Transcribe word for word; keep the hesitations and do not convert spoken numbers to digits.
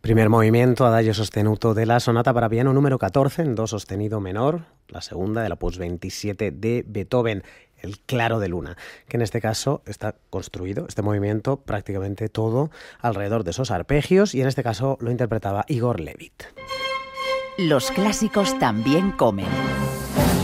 Primer movimiento, adagio sostenuto de la sonata para piano número catorce en do sostenido menor, la segunda del opus veintisiete de Beethoven, el Claro de Luna, que en este caso está construido, este movimiento, prácticamente todo alrededor de esos arpegios, y en este caso lo interpretaba Igor Levit. Los clásicos también comen.